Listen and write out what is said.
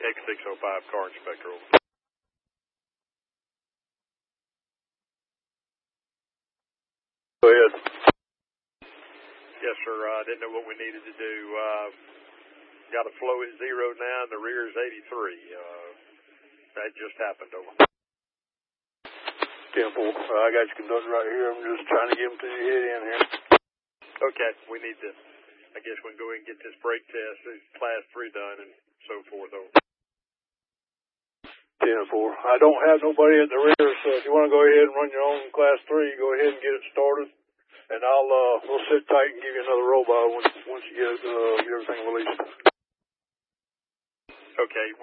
X605 car inspector. Over. Go ahead. Yes, sir. I didn't know what we needed to do. Got a flow at 0 now, and the rear is 83. That just happened. Over. 10-4. I got your conductor right here. I'm just trying to get him to hit in here. Okay, we need to, I guess we can go ahead and get this brake test, class 3 done, and so forth. Over. 10-4. I don't have nobody at the rear, so if you want to go ahead and run your own class 3, go ahead and get it started. And we'll sit tight and give you another roll by once you get everything released. Okay.